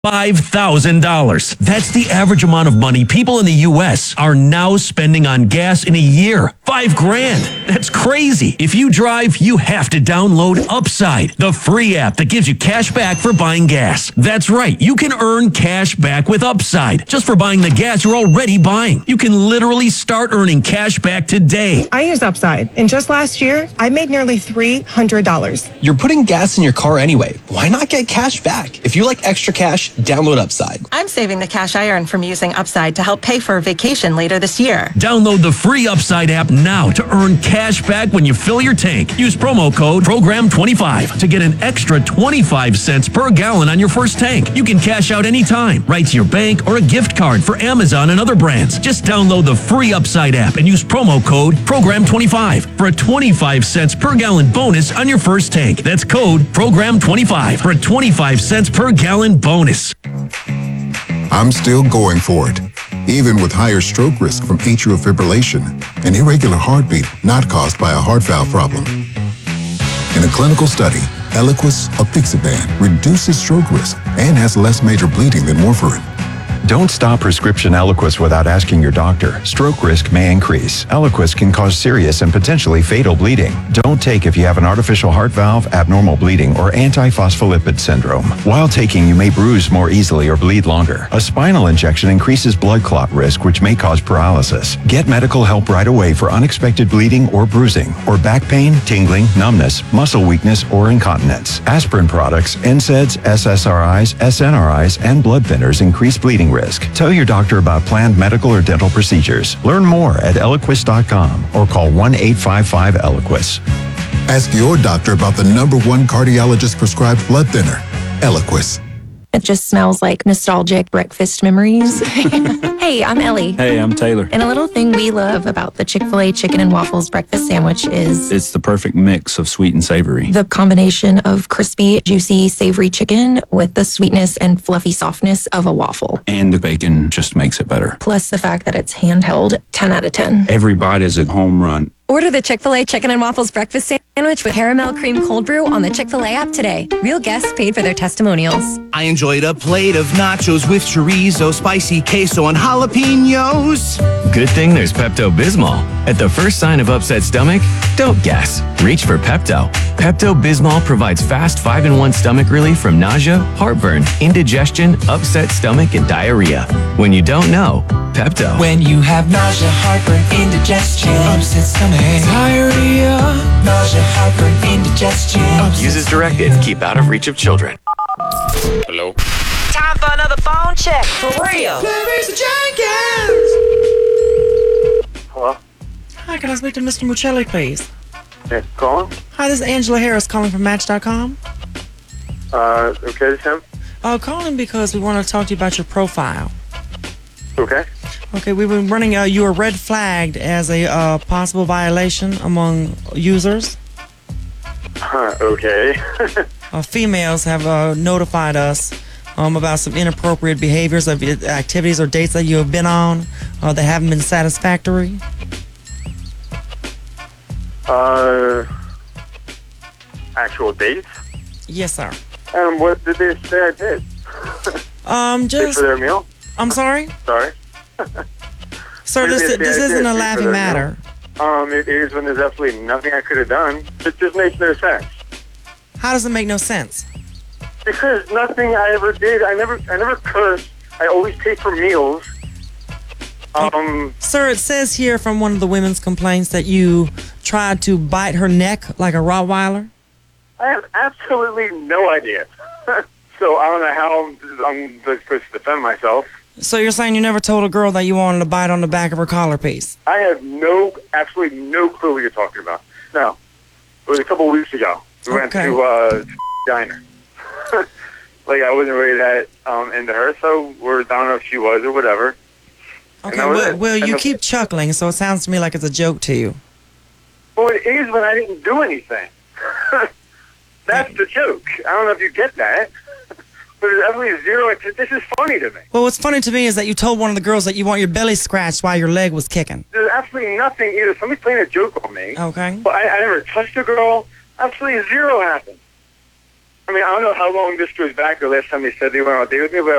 $5,000. That's the average amount of money people in the U.S. are now spending on gas in a year. $5,000. That's crazy. If you drive, you have to download Upside, the free app that gives you cash back for buying gas. That's right. You can earn cash back with Upside just for buying the gas you're already buying. You can literally start earning cash back today. I use Upside, and just last year, I made nearly $300. You're putting gas in your car anyway. Why not get cash back? If you like extra cash, download Upside. I'm saving the cash I earn from using Upside to help pay for a vacation later this year. Download the free Upside app now to earn cash back when you fill your tank. Use promo code PROGRAM25 to get an extra 25 cents per gallon on your first tank. You can cash out anytime, right to your bank or a gift card for Amazon and other brands. Just download the free Upside app and use promo code PROGRAM25 for a 25 cents per gallon bonus on your first tank. That's code PROGRAM25 for a 25 cents per gallon bonus. I'm still going for it, even with higher stroke risk from atrial fibrillation, an irregular heartbeat not caused by a heart valve problem. In a clinical study, Eliquis apixaban reduces stroke risk and has less major bleeding than warfarin. Don't stop prescription Eliquis without asking your doctor. Stroke risk may increase. Eliquis can cause serious and potentially fatal bleeding. Don't take if you have an artificial heart valve, abnormal bleeding, or antiphospholipid syndrome. While taking, you may bruise more easily or bleed longer. A spinal injection increases blood clot risk, which may cause paralysis. Get medical help right away for unexpected bleeding or bruising, or back pain, tingling, numbness, muscle weakness, or incontinence. Aspirin products, NSAIDs, SSRIs, SNRIs, and blood thinners increase bleeding risk. Tell your doctor about planned medical or dental procedures. Learn more at Eliquis.com or call 1-855-ELIQUIS. Ask your doctor about the #1 cardiologist prescribed blood thinner, Eliquis. It just smells like nostalgic breakfast memories. Hey, I'm Ellie. Hey, I'm Taylor. And a little thing we love about the Chick-fil-A chicken and waffles breakfast sandwich is It's the perfect mix of sweet and savory. the combination of crispy, juicy, savory chicken with the sweetness and fluffy softness of a waffle. And the bacon just makes it better. Plus the fact that it's handheld, 10 out of 10. Every bite is a home run. Order the Chick-fil-A Chicken and Waffles Breakfast Sandwich with Caramel Cream Cold Brew on the Chick-fil-A app today. Real guests paid for their testimonials. I enjoyed a plate of nachos with chorizo, spicy queso, and jalapenos. Good thing there's Pepto-Bismol. At the first sign of upset stomach, don't guess. Reach for Pepto. Pepto-Bismol provides fast 5-in-1 stomach relief from nausea, heartburn, indigestion, upset stomach, and diarrhea. When you don't know, Pepto. When you have nausea, heartburn, indigestion, upset stomach, diarrhea, nausea, heartburn, indigestion. Use as directed. Keep out of reach of children. Hello? Time for another phone check. For real. Clarice Jenkins! Hello? Hi, can I speak to Mr. Muccelli, please? Yeah, calling? Hi, this is Angela Harris calling from Match.com. Okay, this him? Calling because we want to talk to you about your profile. Okay. Okay, we've been running, you were red flagged as a possible violation among users. Okay. Females have notified us about some inappropriate behaviors of activities or dates that you have been on that haven't been satisfactory. Actual dates? Yes, sir. What did they say I did? Just... Pay for their meal? I'm sorry? Sorry. Sir, this isn't a laughing matter. It is when there's absolutely nothing I could have done. It just makes no sense. How does it make no sense? Because nothing I ever did, I never cursed. I always paid for meals. Sir, it says here from one of the women's complaints that you tried to bite her neck like a Rottweiler. I have absolutely no idea. So I don't know how I'm supposed to defend myself. So you're saying you never told a girl that you wanted to bite on the back of her collar piece? I have absolutely no clue what you're talking about. No. It was a couple of weeks ago. We went to diner. Like, I wasn't really that into her, so I don't know if she was or whatever. Okay, well, you keep chuckling, so it sounds to me like it's a joke to you. Well, it is when I didn't do anything. That's the joke. I don't know if you get that. But there's absolutely zero. This is funny to me. Well, what's funny to me is that you told one of the girls that you want your belly scratched while your leg was kicking. There's absolutely nothing either. Somebody's playing a joke on me. Okay. But I never touched a girl. Absolutely zero happened. I mean, I don't know how long this goes back. The last time they said they went on a date with me, but